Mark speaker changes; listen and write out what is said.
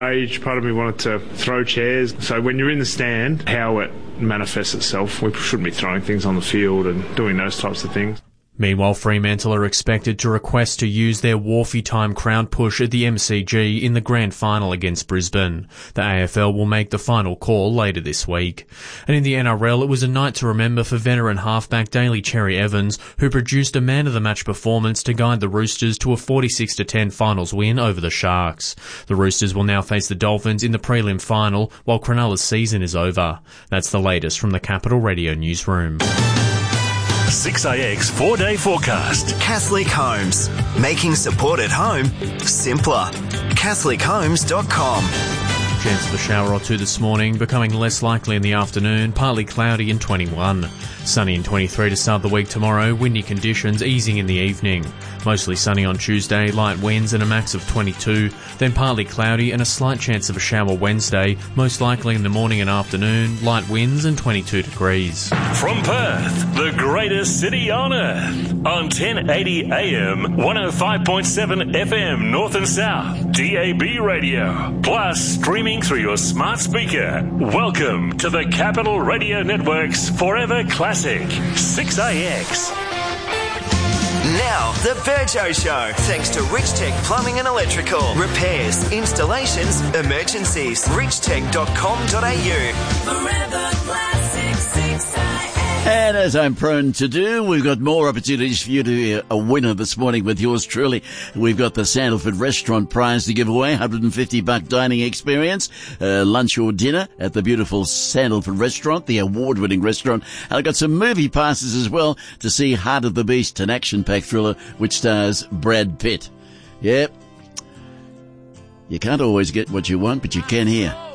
Speaker 1: Each part of me wanted to throw chairs. So when you're in the stand, how it manifests itself, we shouldn't be throwing things on the field and doing those types of things.
Speaker 2: Meanwhile, Fremantle are expected to request to use their Wharfie time crown push at the MCG in the grand final against Brisbane. The AFL will make the final call later this week. And in the NRL, it was a night to remember for veteran halfback Daly Cherry Evans, who produced a man-of-the-match performance to guide the Roosters to a 46-10 finals win over the Sharks. The Roosters will now face the Dolphins in the prelim final, while Cronulla's season is over. That's the latest from the Capital Radio newsroom.
Speaker 3: 6AX 4-day forecast.
Speaker 4: Catholic Homes, making support at home simpler. CatholicHomes.com.
Speaker 2: Chance of a shower or two this morning, becoming less likely in the afternoon, partly cloudy and 21. Sunny and 23 to start the week tomorrow, windy conditions easing in the evening. Mostly sunny on Tuesday, light winds and a max of 22, then partly cloudy and a slight chance of a shower Wednesday, most likely in the morning and afternoon, light winds and 22 degrees.
Speaker 3: From Perth, the greatest city on earth, on 1080 AM, 105.7 FM North and South, DAB radio, plus streaming through your smart speaker. Welcome to the Capital Radio Network's Forever Classic 6AX.
Speaker 4: Now, the Virgo Show, thanks to Rich Tech Plumbing and Electrical. Repairs, installations, emergencies. richtech.com.au.
Speaker 5: Forever Classic 6AX.
Speaker 6: And as I'm prone to do, we've got more opportunities for you to be a winner this morning with yours truly. We've got the Sandalford Restaurant prize to give away, $150 dining experience, lunch or dinner at the beautiful Sandalford Restaurant, the award-winning restaurant. And I've got some movie passes as well to see Heart of the Beast, an action-packed thriller which stars Brad Pitt. Yep. You can't always get what you want, but you can here.